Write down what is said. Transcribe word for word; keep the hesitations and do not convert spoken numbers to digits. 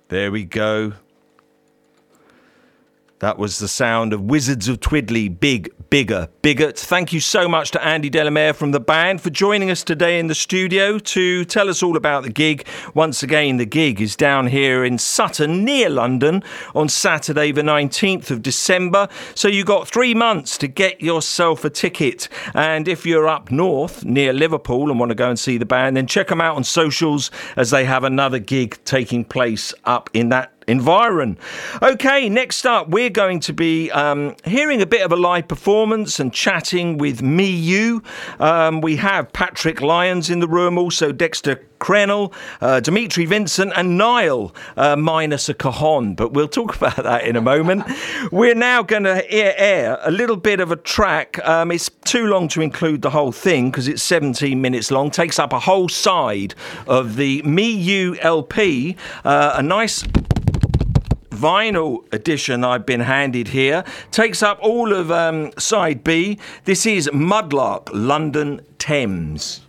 There we go. That was the sound of Wizards of Twiddly, Big, Bigger, Bigot. Thank you so much to Andy Delamere from the band for joining us today in the studio to tell us all about the gig. Once again, the gig is down here in Sutton, near London, on Saturday the nineteenth of December. So you've got three months to get yourself a ticket. And if you're up north, near Liverpool, and want to go and see the band, then check them out on socials as they have another gig taking place up in that environ. Okay, next up, we're going to be um, hearing a bit of a live performance and chatting with Me You. Um, we have Patrick Lyons in the room, also Dexter Crenell, uh, Dimitri Vincent and Niall, uh, minus a cajon, but we'll talk about that in a moment. We're now going to air, air a little bit of a track. Um, it's too long to include the whole thing because it's seventeen minutes long, takes up a whole side of the Me You L P, uh, a nice vinyl edition I've been handed here, takes up all of um, side B. This is Mudlark, London Thames.